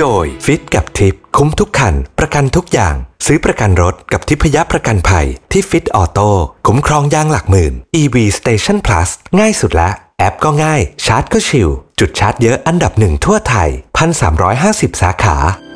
โดยฟิตกับทิปคุ้มทุกคันประกันทุกอย่างซื้อประกันรถกับทิพยประกันภัยที่ฟิตออโต้คุ้มครองยางหลักหมื่น EV Station Plus ง่ายสุดละแอปก็ง่ายชาร์จก็ชิลจุดชาร์จเยอะอันดับหนึ่งทั่วไทย 1,350 สาขา